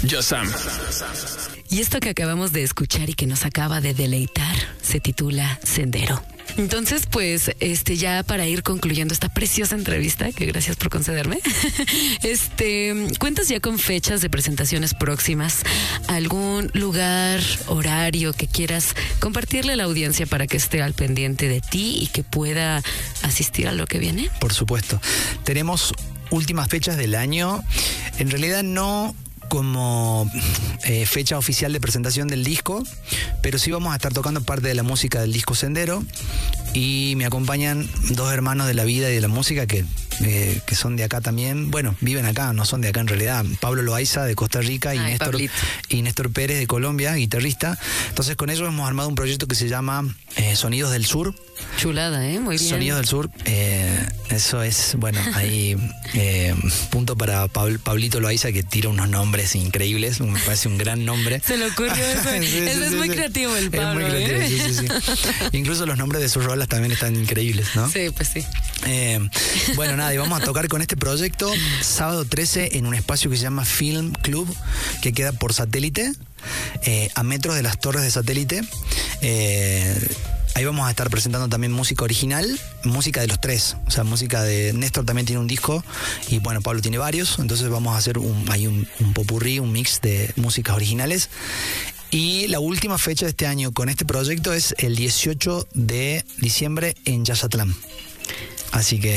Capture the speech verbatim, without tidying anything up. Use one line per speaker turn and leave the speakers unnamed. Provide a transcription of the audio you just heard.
Yasam.
Y esto que acabamos de escuchar y que nos acaba de deleitar se titula Sendero. Entonces, pues, este, ya para ir concluyendo esta preciosa entrevista, que gracias por concederme, este, ¿cuentas ya con fechas de presentaciones próximas? ¿Algún lugar, horario que quieras compartirle a la audiencia para que esté al pendiente de ti y que pueda asistir a lo que viene?
Por supuesto. Tenemos últimas fechas del año. En realidad no como eh, fecha oficial de presentación del disco, pero sí vamos a estar tocando parte de la música del disco Sendero, y me acompañan dos hermanos de la vida y de la música que, eh, que son de acá también. Bueno, viven acá, no son de acá en realidad. Pablo Loaiza de Costa Rica y,
Ay,
Néstor, y Néstor Pérez de Colombia, guitarrista. Entonces con ellos hemos armado un proyecto que se llama eh, Sonidos del Sur.
Chulada, ¿eh? Muy bien.
Sonidos del Sur, eh, eso es, bueno, ahí eh, punto para Pabl- Pablito Loaiza, que tira unos nombres increíbles, me parece un gran nombre.
Se le ocurrió eso.
Sí, sí,
Ese es
sí,
muy
sí.
creativo el Pablo.
Es muy creativo,
¿eh?
sí, sí, sí. Incluso los nombres de sus rolas también están increíbles, ¿no?
Sí, pues sí.
Eh, bueno, nada, y vamos a tocar con este proyecto sábado trece en un espacio que se llama Film Club, que queda por Satélite, eh, a metros de las torres de Satélite. Eh, Ahí vamos a estar presentando también música original, música de los tres. O sea, música de Néstor también tiene un disco y bueno, Pablo tiene varios. Entonces vamos a hacer un, hay un, un popurrí, un mix de músicas originales. Y la última fecha de este año con este proyecto es el dieciocho de diciembre en Yazatlán. Así que